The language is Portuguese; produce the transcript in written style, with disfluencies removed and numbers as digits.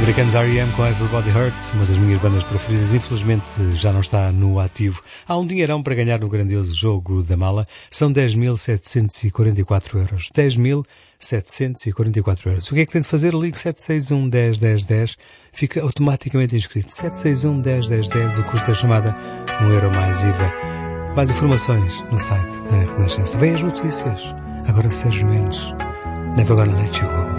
Americanos R.E.M. com Everybody Hurts, uma das minhas bandas preferidas, infelizmente já não está no ativo. Há um dinheirão para ganhar no grandioso jogo da mala, são 10.744 euros. 10.744 euros. O que é que tem de fazer? Ligue 761 10 10 10, fica automaticamente inscrito. 761 10 10 10, o custo da chamada €1 mais IVA. Mais informações no site da Renascença. Vêm as notícias. Agora Sérgio Mendes, Never Gonna Let You Go.